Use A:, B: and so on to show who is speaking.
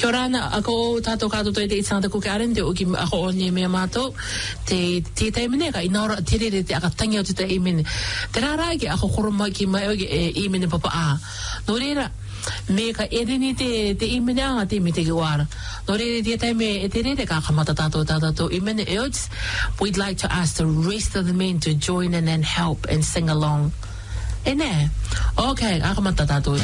A: Kia ora ako tātou kātoto te itanga ko karen te uki ako o ni mea mātou te taimene ka inaora tirere te akatangi o te taimene. Te rārai ki ako koroma ki mai o ki e imene papa a. No reira, me ka ereni te imene anga te me te ki wara. No reira te taime e te rere ka kamata tātou imene e otis. We'd like to ask the rest of the men to join in and help and sing along. E ne? Okay, akamata tātou.